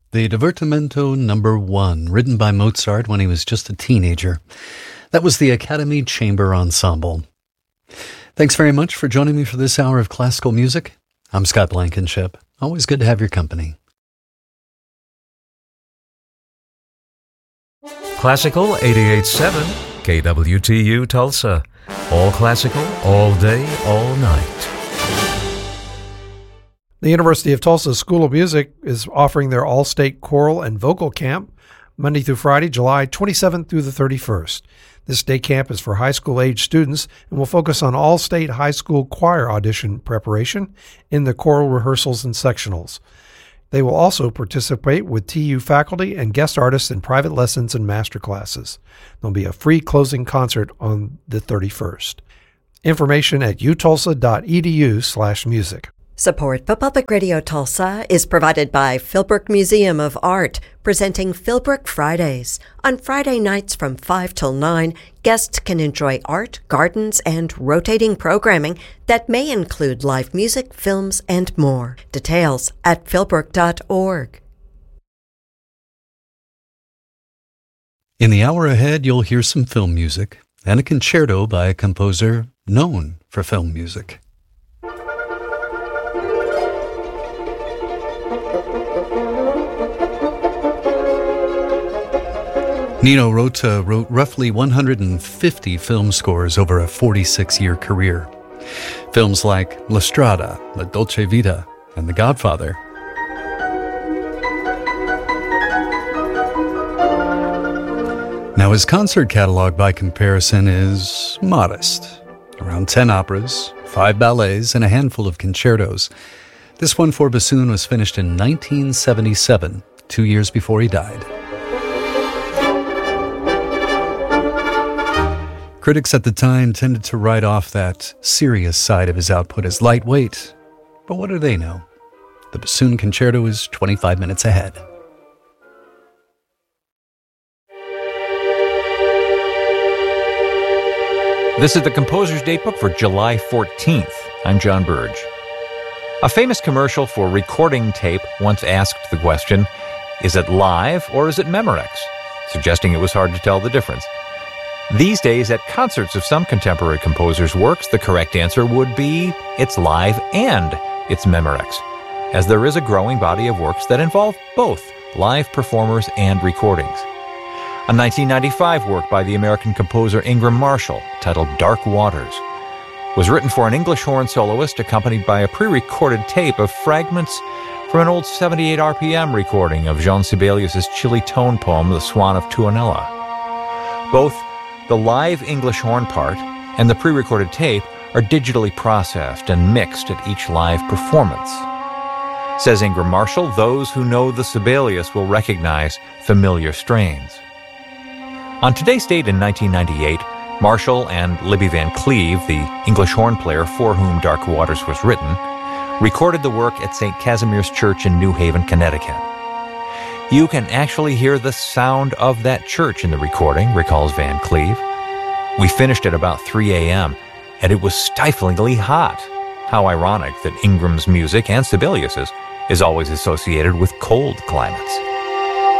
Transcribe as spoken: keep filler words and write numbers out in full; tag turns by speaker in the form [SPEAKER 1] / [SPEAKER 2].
[SPEAKER 1] The Divertimento Number One, written by Mozart when he was just a teenager. That was the Academy Chamber Ensemble. Thanks very much for joining me for this hour of classical music. I'm Scott Blankenship. Always good to have your company.
[SPEAKER 2] Classical eighty-eight point seven, K W T U Tulsa. All classical, all day, all night.
[SPEAKER 3] The University of Tulsa School of Music is offering their all-state choral and vocal camp Monday through Friday, July twenty-seventh through the thirty-first. This day camp is for high school age students and will focus on all-state high school choir audition preparation in the choral rehearsals and sectionals. They will also participate with T U faculty and guest artists in private lessons and master classes. There'll be a free closing concert on the thirty-first. Information at utulsa.edu slash music.
[SPEAKER 4] Support for Public Radio Tulsa is provided by Philbrook Museum of Art, presenting Philbrook Fridays. On Friday nights from five till nine, guests can enjoy art, gardens, and rotating programming that may include live music, films, and more. Details at philbrook dot org.
[SPEAKER 1] In the hour ahead, you'll hear some film music and a concerto by a composer known for film music. Nino Rota wrote roughly one hundred fifty film scores over a forty-six-year career. Films like La Strada, La Dolce Vita, and The Godfather. Now, his concert catalog, by comparison, is modest. Around ten operas, five ballets, and a handful of concertos. This one for bassoon was finished in nineteen seventy-seven, two years before he died. Critics at the time tended to write off that serious side of his output as lightweight, but what do they know? The bassoon concerto is twenty-five minutes ahead.
[SPEAKER 5] This is the Composer's Datebook for July fourteenth. I'm John Burge. A famous commercial for recording tape once asked the question, is it live or is it Memorex? Suggesting it was hard to tell the difference. These days, at concerts of some contemporary composers' works, the correct answer would be it's live and it's Memorex, as there is a growing body of works that involve both live performers and recordings. A nineteen ninety-five work by the American composer Ingram Marshall, titled Dark Waters, was written for an English horn soloist accompanied by a pre-recorded tape of fragments from an old seventy-eight R P M recording of Jean Sibelius's chilly tone poem, The Swan of Tuonela. Both the live English horn part and the pre-recorded tape are digitally processed and mixed at each live performance. Says Ingram Marshall, those who know the Sibelius will recognize familiar strains. On today's date in nineteen ninety-eight, Marshall and Libby Van Cleve, the English horn player for whom Dark Waters was written, recorded the work at Saint Casimir's Church in New Haven, Connecticut. You can actually hear the sound of that church in the recording, recalls Van Cleve. We finished at about three a.m., and it was stiflingly hot. How ironic that Ingram's music, and Sibelius's, is always associated with cold climates.